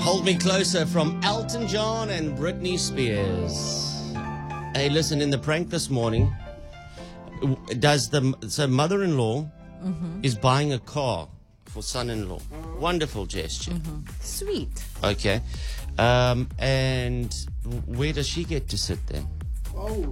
Hold Me Closer from Elton John and Britney Spears. Hey, listen, in the prank this morning, mother-in-law is buying a car for son-in-law. Wonderful gesture. Sweet. Okay. And where does she get to sit then? Oh.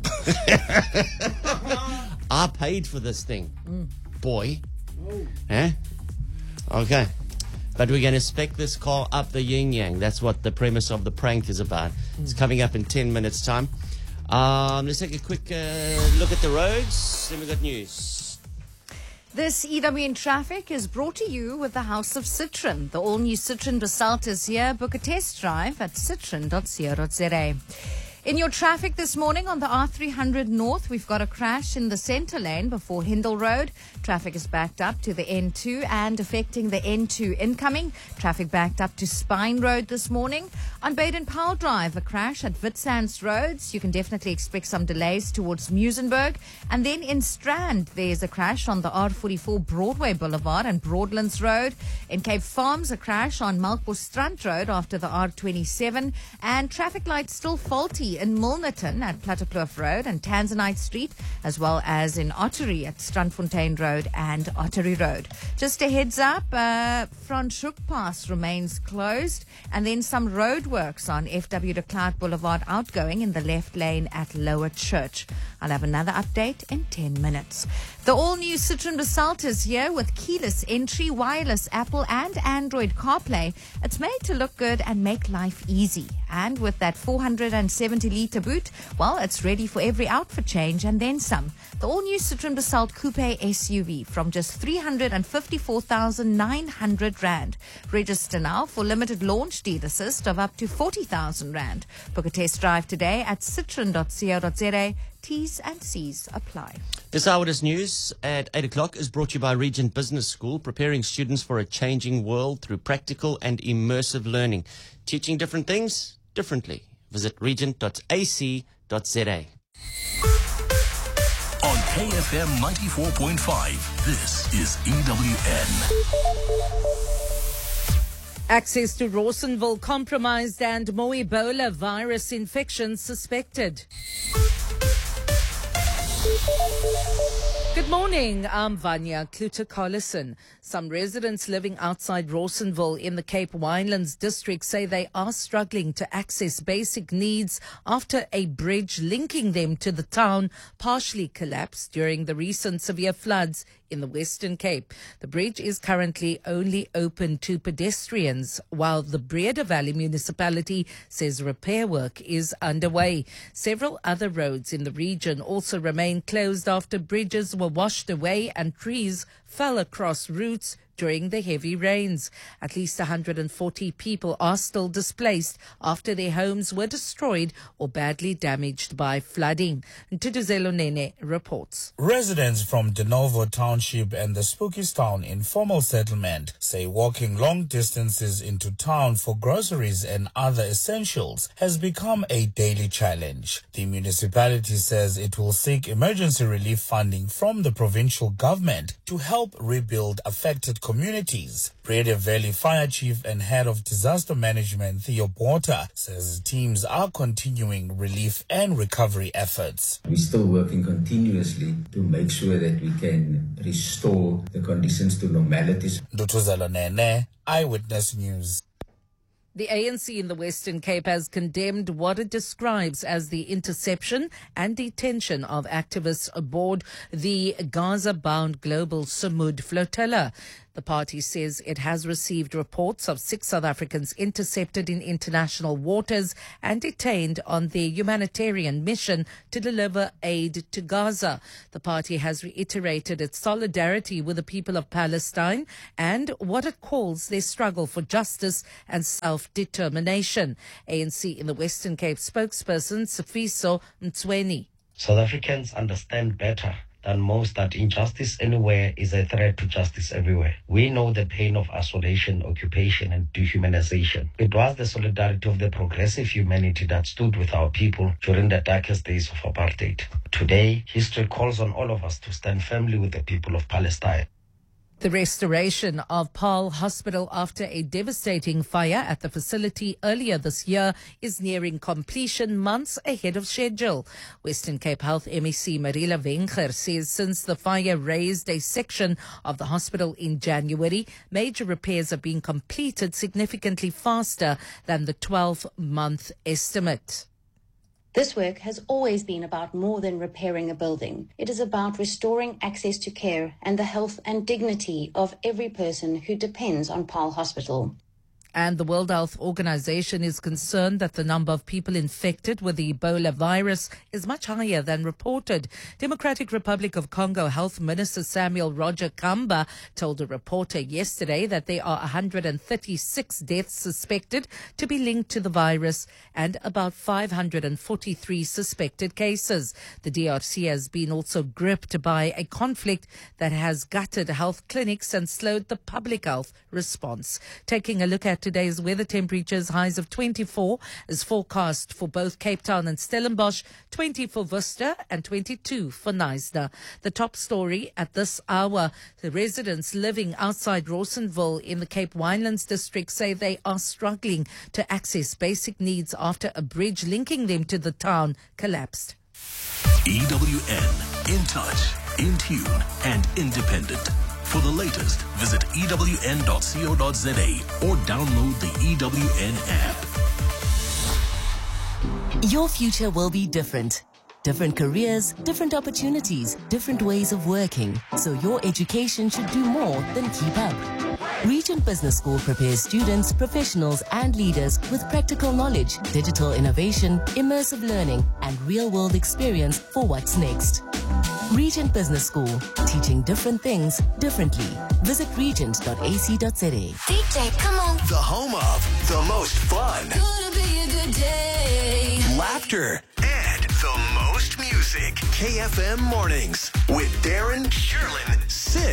I paid for this thing, boy. Oh. Eh? Okay. But we're going to spec this car up the yin-yang. That's what the premise of the prank is about. It's coming up in 10 minutes' time. Let's take a quick look at the roads. Then we got news. This EWN Traffic is brought to you with the House of Citroen. The all-new Citroen Basalt is here. Book a test drive at citroen.co.za. In your traffic this morning on the R300 North, we've got a crash in the centre lane before Hindle Road. Traffic is backed up to the N2 and affecting the N2 incoming. Traffic backed up to Spine Road this morning. On Baden-Powell Drive, a crash at Witsands Roads. You can definitely expect some delays towards Muizenberg. And then in Strand, there's a crash on the R44 Broadway Boulevard and Broadlands Road. In Cape Farms, a crash on Melkbos Road after the R27. And traffic lights still faulty in Milnerton at Plattekloof Road and Tanzanite Street, as well as in Ottery at Strandfontein Road and Ottery Road. Just a heads up, Franschhoek Pass remains closed, and then some road works on FW de Klerk Boulevard outgoing in the left lane at Lower Church. I'll have another update in 10 minutes. The all-new Citroen Basalt is here with keyless entry, wireless Apple and Android CarPlay. It's made to look good and make life easy. And with that 470-litre boot, well, it's ready for every outfit change and then some. The all-new Citroen Basalt Coupe SUV from just 354,900 Rand. Register now for limited launch deal assist of up to 40,000 Rand. Book a test drive today at citroen.co.za. T's and C's apply. This hour's news at 8 o'clock is brought to you by Regent Business School, preparing students for a changing world through practical and immersive learning. Teaching different things differently. Visit regent.ac.za. On KFM 94.5, this is EWN. Access to Rawsonville compromised and more Ebola virus infections suspected. Good morning, I'm Vanya Kluter-Collison. Some residents living outside Rawsonville in the Cape Winelands district say they are struggling to access basic needs after a bridge linking them to the town partially collapsed during the recent severe floods in the Western Cape. The bridge is currently only open to pedestrians, while the Breda Valley municipality says repair work is underway. Several other roads in the region also remain closed after bridges were washed away and trees fell across routes during the heavy rains. At least 140 people are still displaced after their homes were destroyed or badly damaged by flooding. Ntutuzelo Nene reports. Residents from De Novo Township and the Spookistown informal settlement say walking long distances into town for groceries and other essentials has become a daily challenge. The municipality says it will seek emergency relief funding from the provincial government to help rebuild affected communities. Breda Valley Fire Chief and Head of Disaster Management Theo Botha says teams are continuing relief and recovery efforts. We're still working continuously to make sure that we can restore the conditions to normality. Ntutuzelo Nene, Eyewitness News. The ANC in the Western Cape has condemned what it describes as the interception and detention of activists aboard the Gaza-bound Global Samud flotilla. The party says it has received reports of 6 South Africans intercepted in international waters and detained on their humanitarian mission to deliver aid to Gaza. The party has reiterated its solidarity with the people of Palestine and what it calls their struggle for justice and self-determination. ANC in the Western Cape spokesperson Sifiso Mtsweni. South Africans understand better than most that injustice anywhere is a threat to justice everywhere. We know the pain of isolation, occupation, and dehumanization. It was the solidarity of the progressive humanity that stood with our people during the darkest days of apartheid. Today, history calls on all of us to stand firmly with the people of Palestine. The restoration of Paarl Hospital after a devastating fire at the facility earlier this year is nearing completion months ahead of schedule. Western Cape Health MEC Marila Wenger says since the fire razed a section of the hospital in January, major repairs are being completed significantly faster than the 12-month estimate. This work has always been about more than repairing a building. It is about restoring access to care and the health and dignity of every person who depends on Paarl Hospital. And the World Health Organization is concerned that the number of people infected with the Ebola virus is much higher than reported. Democratic Republic of Congo Health Minister Samuel Roger Kamba told a reporter yesterday that there are 136 deaths suspected to be linked to the virus and about 543 suspected cases. The DRC has been also gripped by a conflict that has gutted health clinics and slowed the public health response. Taking a look at today's weather temperatures, highs of 24 is forecast for both Cape Town and Stellenbosch, 20 for Worcester and 22 for Knysna. The top story at this hour, the residents living outside Rawsonville in the Cape Winelands district say they are struggling to access basic needs after a bridge linking them to the town collapsed. EWN, in touch, in tune and independent. For the latest, visit ewn.co.za or download the EWN app. Your future will be different. Different careers, different opportunities, different ways of working. So your education should do more than keep up. Regent Business School prepares students, professionals and leaders with practical knowledge, digital innovation, immersive learning and real-world experience for what's next. Regent Business School, teaching different things differently. Visit regent.ac.za. DJ, come on. The home of the most fun, Gonna be a good day. laughter, and the most music. KFM Mornings with Darren, Sherlyn, Sid.